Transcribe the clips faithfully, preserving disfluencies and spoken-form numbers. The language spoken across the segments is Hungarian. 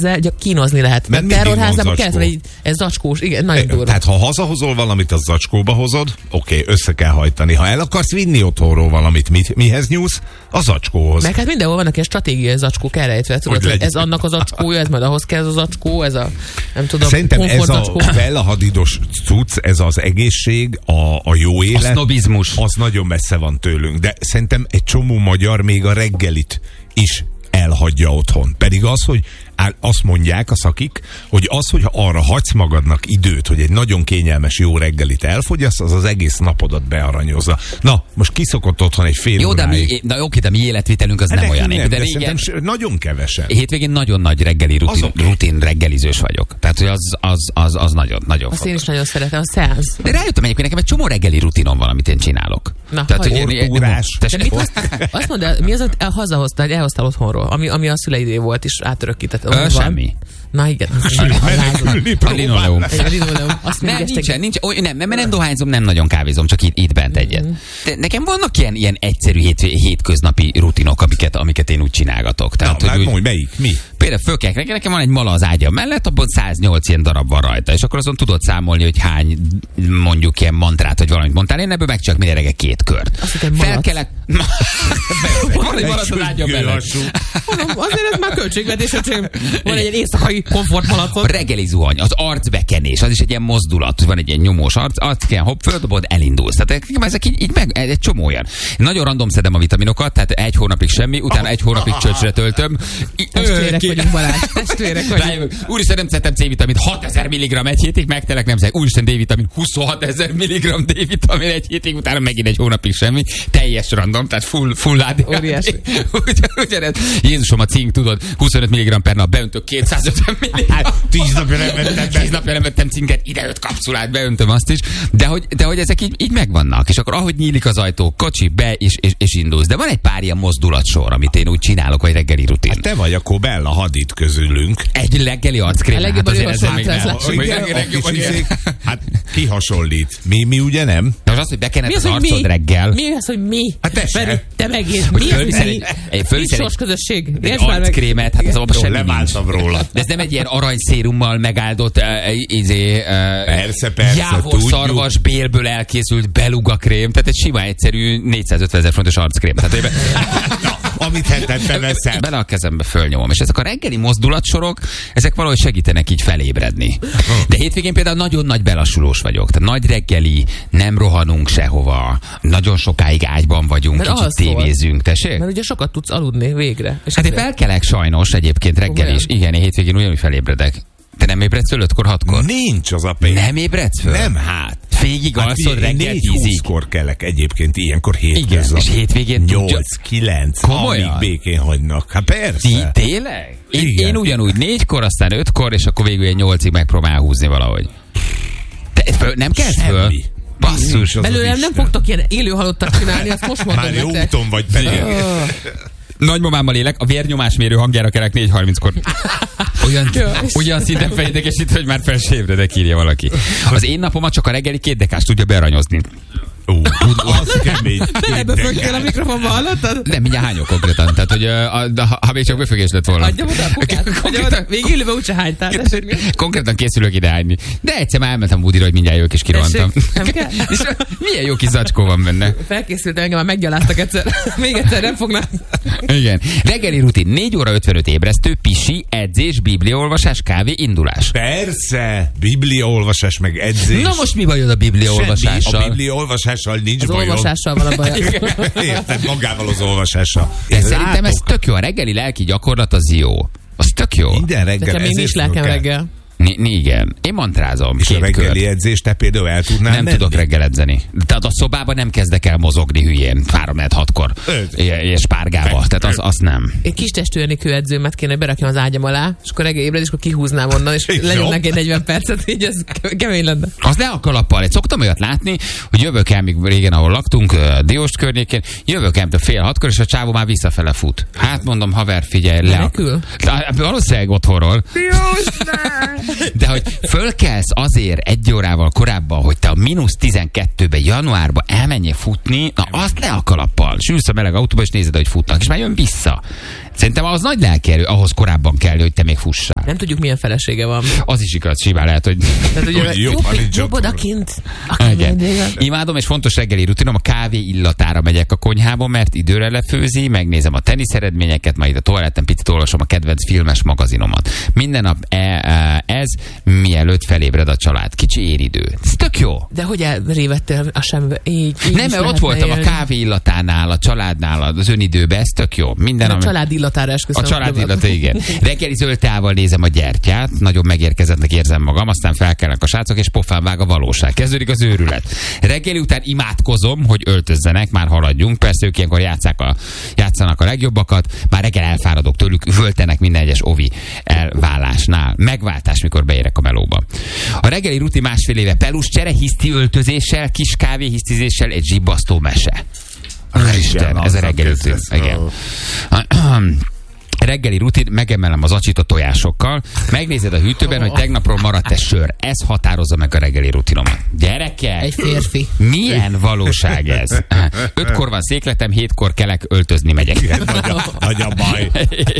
ezzel kínozni lehet. Mert terrorházában kellett, hogy ez zacskós, igen, nagyon durva. Tehát ha hazahozol valamit, az zacskóba hozod, oké, okay, össze kell hajtani. Ha el akarsz vinni otthonról valamit, mit, mihez nyúlsz? A zacskóhoz. Meg hát mindenhol vannak ilyen stratégiai zacskók elrejtve. Tudod, hogy ez annak az zacskója, ez majd ahhoz kell ez a zacskó, ez a, nem tudom, szerintem ez a Bella Hadidos cucc, ez az egészség, a, a jó élet. A sznobizmus. Az nagyon messze van tőlünk. De szerintem egy csomó magyar még a reggelit is elhagyja otthon. Pedig az, hogy azt mondják a szakik, hogy az, hogy arra hagysz magadnak időt, hogy egy nagyon kényelmes jó reggelit elfogyassz, az az egész napodat bearanyozza. Na, most kiszokott otthon egy fél Jó, de mi, na, oké, de mi életvitelünk az hát nem olyan. Nem, de de igen, nagyon kevesen. Hétvégén nagyon nagy reggeli rutin, okay. rutin reggelizős vagyok. Tehát, hogy az, az, az, az nagyon, nagyon azt én is nagyon szeretem, a szeánsz. De rájöttem egyébként, nekem egy csomó reggeli rutinom van, amit én csinálok. Na, tehát, hogy ortúrás. Azt mondd el, mi az, hogy hazahoztál, elhoztál otthonról, ami, ami a szüleidé volt, és átörökített. Semmi. Na igen. A linoleum. Azt nem, nincsen, nincs, nem, nem, nem dohányzom, nem nagyon kávézom, csak itt, itt bent egyet. De nekem vannak ilyen, ilyen egyszerű hét, hétköznapi rutinok, amiket, amiket én úgy csinálgatok. Tehát, na, hogy úgy, melyik? Mi? Például fölkelek, nekem, nekem van egy mala az ágyam mellett, abban száznyolc ilyen darab van rajta, és akkor azon tudod számolni, hogy hány mondjuk ilyen mantrát, vagy valamit mondtál, én ebből megcsak minden reggel két kört. Felkelek. Van egy malac az ágyam mellett. Azért ez már költségvetés, hogy van egy éjszakai komfortmalacot. Reggeli zuhany, az arcbekenés, az is egy ilyen mozdulat, van egy ilyen nyomós arc, arc kell, hopp, földobod, elindulsz. Tehát ezek így, így meg, egy csomó olyan. Nagyon random szedem a vitaminokat, tehát egy hónapig semmi, utána egy hónapig csöcsre töltöm. Testvérek vagyunk, Balázs, testvérek vagyunk. Úristen, nem szedtem C-vitamint, hatezer milligramm egy hétig, megtelek, nem szedek. Úristen, D-vitamin, huszonhatezer milligramm D-vitamin egy hétig, utána megint egy hónapig semmi. Teljes random, tehát full, full á dé há. Óriási. Ugyanez. Jézusom, a cink, tudod, huszonöt milligramm per nap, beöntök kétszázötven milligramm. Tíz napja nem vettem Tíz napja nem vettem cinket, ide öt kapszulát, beöntöm azt is. De hogy, de hogy ezek így, így megvannak. És akkor ahogy nyílik az ajtó, kocsi, be, és, és, és indulsz. De van egy pár ilyen mozdulatsor, amit én úgy csinálok, vagy reggeli rutin. Hát te vagy akkor Bella Hadid közülünk. Egy reggeli arckrém. Hát azért ezzel még nem. Hát ki hasonlít? Mi, mi ugye nem? De az, hogy bekened az arcod reggel. Mi az, hogy mi? Hát te se. Te megint. Mi az, hogy mi? Mi sors közösség? Egy arckrémet, hát az abban semmi nincs. Leváltam róla. De ez nem egy ilyen aranyszérummal megáldott uh, izé, uh, persze, persze, jávor szarvas bélből elkészült beluga krém, tehát egy sima egyszerű négyszázötvenezer fontos arckrém. Tehát, amit hetente veszem. Bele a kezembe fölnyomom. És ezek a reggeli mozdulatsorok, ezek valahogy segítenek így felébredni. De hétvégén például nagyon nagy belassulós vagyok. Tehát nagy reggeli, nem rohanunk sehova, nagyon sokáig ágyban vagyunk, mert kicsit tévézünk. Tessék? Mert ugye sokat tudsz aludni végre. És hát én felkelek sajnos egyébként reggel is. Igen, én hétvégén ugyanúgy felébredek. Te nem ébredsz föl ötkor, hatkor? Nincs az a pénz. Nem ébredsz föl? Nem, hát. Végig hát alszod reggel tízig. húszkor kelek egyébként, ilyenkor hétköznap. Igen, és hétvégén nyolc kilenc amíg békén hagynak. Hát persze. Ti, tényleg? Én, én ugyanúgy négykor, aztán ötkor, és akkor végül ilyen nyolcig megpróbál húzni valahogy. Te, föl, nem kezd föl? Basszus. Belőlem nem fogtok ilyen élő halottat csinálni, azt most mondom. Már jó úton vagy pedig. Nagymamámmal élek, a vérnyomásmérő hangjára kelek négy harminckor. Olyan, olyan szinten fejédekesít, hogy már fel se ébredek, írja valaki. Az én napomat csak a reggeli két dekás tudja bearanyozni. Ú, az kemény. De ebbe fögtél a mikrofonba, hallottad? Nem, mindjárt hányok konkrétan. Tehát, hogy a, ha, ha még csak befögés lett volna. Adjam oda a kukát. Még élőben úgyse hánytál. Konkrétan készülök ide hányni. De egyszer már elmentem Woodira, hogy mindjárt jövök és kirohantam. És milyen jó kis zacskó van benne. Felkészültem, engem már meggyaláztak egyszer. Még egyszer nem fognak. Igen. Reggeli rutin. négy óra ötvenöt ébresztő, pisi, edzés, bibliaolvasás, kávé, indulás. Persze. Bibliaolvasás meg edzés. Na most mi bajod a bibliaolvasással? A bibliaolvasással nincs az bajod. Az olvasással van a baj. Érted, magával az olvasással. De szerintem ez tök jó. A reggeli lelki gyakorlat az jó. Az tök jó. Minden reggel. Nekem nincs lelkem reggel. Ni, ni, igen. Én mantrázom. És a reggeli edzést te például el tudnál Nem menni? tudok reggel edzeni. Tehát a szobában nem kezdek el mozogni hülyén. Három lehet hatkor. És párgába. Tehát az, az nem. Egy kis testőrni kőedzőmet kéne berakjam az ágyam alá, és akkor reggel ébred, és akkor kihúznám onnan, és lenyomnak egy negyven percet, így ez kemény lenne. Az ne a kalappal. Egy szoktam olyat látni, hogy jövök el, még régen, ahol laktunk, Dióst környékén, jövök el, fél hatkor, és a csávó már visszafele fut. Hát mondom, haver, figyelj le. Menekül? Valószínűleg otthonról. De hogy fölkelsz azért egy órával korábban, hogy te a mínusz tizenkettőbe januárba elmenjél futni, na azt le a kalappal. Sülsz a meleg autóba, és nézed, hogy futnak, és már jön vissza. Szerintem az nagy lelkierő, ahhoz korábban kell, hogy te még fussál. Nem tudjuk, milyen felesége van. Az is igaz, simán lehet, hogy... Tehát, ugye, Hogy jobb, jobb, ha nincs jobb otthon. odakint. Igen. Imádom, és fontos reggeli rutinom, a kávé illatára megyek a konyhába, mert időre lefőzi, megnézem a tenisz eredményeket, majd a toaletten picit olvasom a kedvenc filmes magazinomat. Minden nap e, e, ez, mielőtt felébred a család. Kicsi éridő. Ez tök jó. De hogy elrévettél a semmibe? Így, így Nem, mert ott voltam élni. A kávé illatánál, a családnál, az önidőben, ez tök jó. Minden, a ami... család illatára esküszöm. A család illat, igen. Reggeli zöld teával nézem a gyertyát, nagyon megérkezettnek érzem magam, aztán felkelnek a srácok, és pofán vág a valóság. Kezdődik az őrület. Reggeli után imádkozom, hogy öltözzenek, már haladjunk. Persze ők ilyenkor játszák a, játszanak a legjobbakat, már reggel elfáradok tőlük, völtenek minden egyes ovi elválásnál. Megváltás, mikor beérek a melóba. A reggeli rutin másfél éve pelus csere, hiszti öltözéssel, kis kávé hisztizéssel, egy zsibbasztó mese. Isten, ez a reggeli rutin. Igen. Reggeli rutin, megemelem az acsit a tojásokkal, megnézed a hűtőben, hogy tegnapról maradt-e sör. Ez határozza meg a reggeli rutinomat. Gyerekek! Egy férfi. Milyen valóság ez? Ötkor van székletem, hétkor kelek, öltözni megyek. Igen, nagy, a, nagy a baj.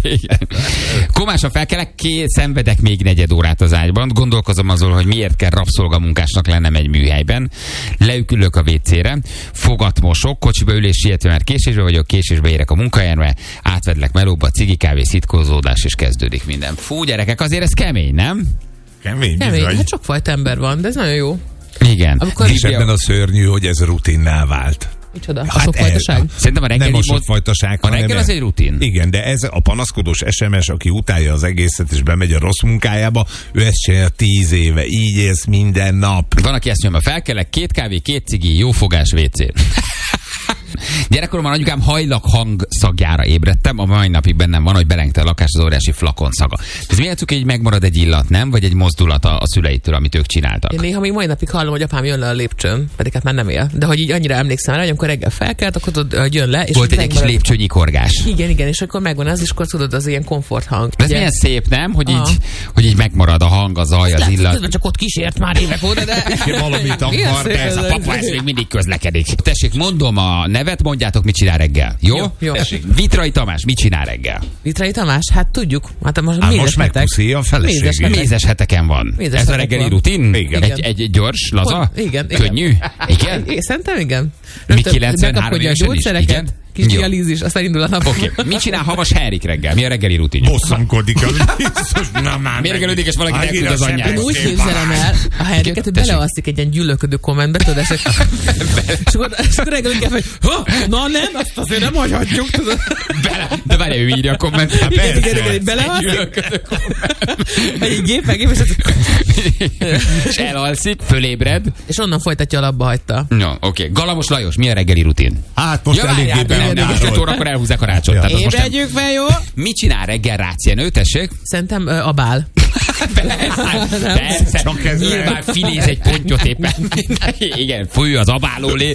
Komásan felkelek, ké, szenvedek még negyed órát az ágyban, gondolkozom azon, hogy miért kell rabszolgamunkásnak lennem egy műhelyben. Leükülök a vécére, fogat mosok, kocsiba ülés sietve, mert késésbe vagyok, késésbe érek a munkahelyemre, átvedlek melóba, cigi kávé, szitkozódás, és kezdődik minden. Fú, gyerekek, azért ez kemény, nem? Kemény, Kemény. bizony. Hát sokfajta ember van, de ez nagyon jó. Igen. Amikor És ebben a szörnyű, hogy ez rutinná vált. Micsoda? A Hát sokfajtaság? el- Szerintem a reggeli Nem a mod- sokfajtaság, a hanem reggel e- az egy rutin. Igen, de ez a panaszkodós es em es, aki utálja az egészet, és bemegy a rossz munkájába, ő ezt csinálja tíz éve, így élsz minden nap. Van, aki ezt mondja, felkelek, két kávé, két cigi, jó fogás vécé. Gyerekkoromban anyukám hajlak hang szagjára ébredtem, a mai napig bennem van, hogy belengte a lakás az óriási flakon szaga. Ez miért csak így megmarad egy illat, nem? Vagy egy mozdulat a, a szüleitől, amit ők csináltak? Én néha még mai napig hallom, hogy apám jön le a lépcsőn, pedig hát már nem él. De hogy így annyira emlékszem rá, hogy amikor reggel felkelt, akkor tudod, hogy jön le. És Volt egy kis megmarad... lépcsőnyi korgás. Igen, igen, és akkor megvan az, és akkor tudod, az ilyen komfort hang. Ez milyen szép, nem? Hogy így, hogy így megmarad a hang, a zaj, az illat. Közben csak ott kísért már évek óta, de... Valamit Milyen akar, szép ez Ez ez a a- papa, ez még mindig közlekedik. Tessék, mondom a nevet, mondjátok, mit csinál reggel. Jó? Jó, jó. Tessék. Vitrai Tamás, mit csinál reggel? Vitrai Tamás, hát tudjuk. Hát most Hát mézes most hetek. megpuszíja a feleségét. Mézes hetek. Mézes heteken van. Mézes Ez a hetek reggeli van. rutin? Igen. Egy, egy, egy gyors, laza? Pont, igen, igen. Könnyű? Igen? É, szerintem igen. Mi Rögtön kilencvenhárom bekapkodja a évesen is? gyógyszereket, Igen? kis Jó. dialízis, aztán indul a nap. Oké. Okay. Mit csinál Havas Henrik reggel? Mi a reggeli rutinja? Bosszankodik. Biztos, na már Miért reggel és valaki Annyira elküld az anyját? Én sebesség úgy képzelem el a helyeket, hogy Tessék. belealszik egy ilyen gyűlölködő kommentbe, tudod, és és akkor, és akkor reggel úgy kell, hogy ha, na nem, azt azért nem hagyhatjuk, tudod. Bele. De várj, ő írja a kommentát. Igen, igen, igen, igen, belealszik. Egy gép, meg gép, és, És elalszik, fölébred. és onnan folytatja, alapba hagyta. No, oké. Okay. Galamos Lajos, mi a reggeli rutin? Hát most Ja, eléggé várjál, de most öt behatárolt. órakor elhúzzák a rácsot. Ja. Tehát az most nem... Ébredjük fel, jó? Mit csinál reggel Rácjenő, tessék? Szerintem ö, a bál. Persze, Csak ez nyilván filéz egy pontyot éppen. Igen, fúj az abálólé.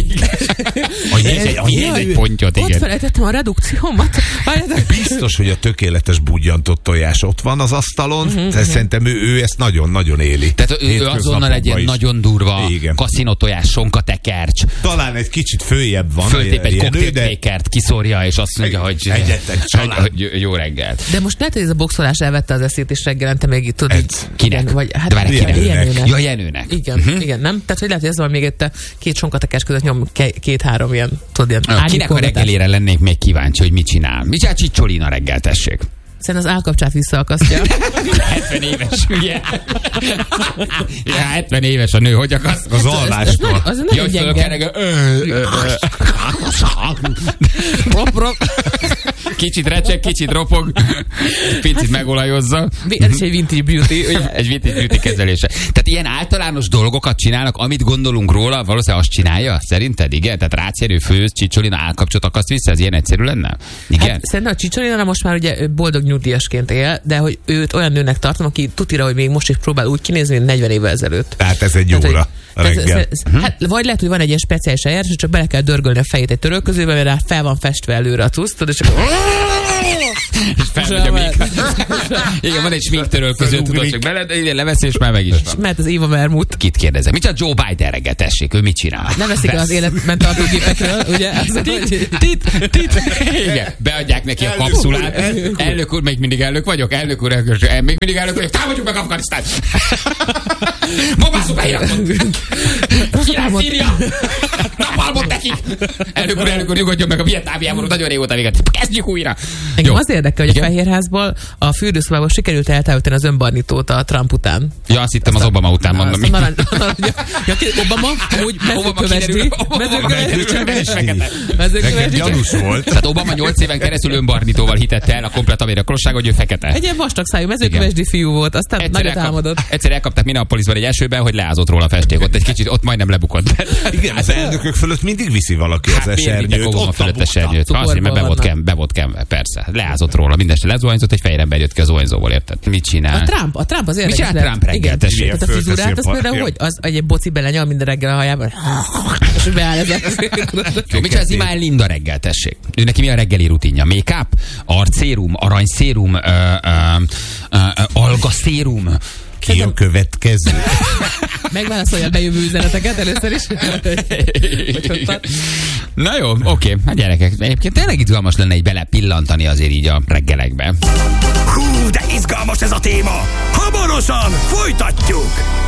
A jéz egy, a jéz egy pontyot, Ott igen. felejtettem a redukciómat. Várjátok. Biztos, hogy a tökéletes budjantott tojás ott van az asztalon, Mhm, de szerintem ő, ő ezt nagyon-nagyon éli. Tehát ő, ő azonnal egy ilyen is. nagyon durva Igen. kaszinótojás, sonka tekercs, Talán egy kicsit följebb van. föltép egy ilyen nő, de koktéltékert, kiszorja, és azt mondja, hogy, Egyetek család. hogy jó reggelt. De most lehet, hogy ez a boxolás elvette az eszét, és reggelente még itt tudod. Ez így- kinek? igen, Vagy, hát, De várj, igen, kinek? Jenőnek. Ja, Jenőnek. Igen, uh-huh. igen, nem? Tehát, hogy lehet, hogy ez van még itt a két sonkatekás között nyom ke- két-három ilyen, tudod, ilyen Ah, Kinek a árnyékolgatás. reggelére lennék még kíváncsi, hogy mit csinál? Mit csinál Csicsolina reggel, tessék? Szerintem az állkapcsát visszaakasztja. hetven éves, ugye? Ja, hetven éves a nő, hogy akarsz? az alvástól. Az Ja, nagyon hogy gyenge. fölkereg, ö, ö, ö. Rop, rop. Kicsit recseg, kicsit ropog, picit megolajozza. Ez is egy vintage beauty. Ugye? Egy vintage beauty kezelése. Tehát ilyen általános dolgokat csinálnak, amit gondolunk róla, valószínűleg azt csinálja? Szerinted? Igen? Tehát rácérő főz, Csicsolina állkapcsot akarsz vissza? Ez ilyen egyszerű lenne? Igen? Hát, szerintem a Csicsolina most már ugye boldog nyugdíjasként él, de hogy őt olyan nőnek tartom, aki tutira, hogy még most is próbál úgy kinézni, mint negyven évvel ezelőtt. Tehát ez egy Tehát, óra. hogy reggel. Hát, vagy lehet, hogy van egy ilyen speciális eljárás, csak bele kell dörgölni a fejét egy törölközőbe, mert rá fel van festve előre a tusztod, és akkor... És felmegy a még. Igen, van egy sminktörölköző, tudod, csak bele, ide levesz, és már meg is van. Mert az Éva Vermut. Kit kérdezem? Mit csinál Joe Biden reggel, tessék? Ő mit csinál? Nem veszik el az életmentartógépekről, ugye? Tit, tit, tit. Igen, beadják neki a kapszulát. Elnök úr, még mindig elnök vagyok? Elnök úr, még mindig elnök vagyok. Támadjuk meg Afganisztán! Bombázzuk be Irakot! Király Szíria! Napalmot nekik! Elnök úr, elnök úr, nyugodjon meg a vietnámi háború, nagyon régóta véget. Kezdjük újra! Engem az érdekel, hogy a Fehérházból a fürdőszobából sikerült eltávolítani az önbarnítót a Trump után. Ja, azt hittem az Obama után mondom. Azt a narancs, ja, Obama, úgy mezőkövesdi. Nekem gyanús volt. Tehát Obama nyolc éven keresztül önbarnítóval hitette el a komplet amerikai hogy ő fekete. Egy ilyen vastag szájú mezőkövesdi fiú volt, aztán egyszer nagyot elkap, álmodott. Egyszer elkapták Minneapolisban egy esőben, hogy leázott róla a festék. Ott egy kicsit, ott majdnem lebukott. Igen, az elnökök fölött mindig viszi valaki hát az esernyőt. Obama fölött esernyőt. Azért, mert be volt kem, be volt kem, persze. Leázott róla, mindeneste lezuhanyzott, egy fejrember jött ki az zuhanyzóból, érted? Mit csinál? A Trump, a Trump az érdekes. Mit csinál Trump reggel, tessék? Tehát a frizurát, az például hogy? Az egy boci belenyal minden reggel a hajában. És beáll ez Mit csinál az Imáel Linda reggel, tessék? Ő neki mi a reggeli rutinja? Make-up? Arcszérum? Aranyszérum? Uh, uh, uh, algaszérum? Ki a következő? Megválaszolja a bejövő üzeneteket először is. Na jó, oké. Okay. Hát gyerekek, egyébként tényleg izgalmas lenne így belepillantani azért így a reggelekbe. Hú, de izgalmas ez a téma! Hamarosan folytatjuk!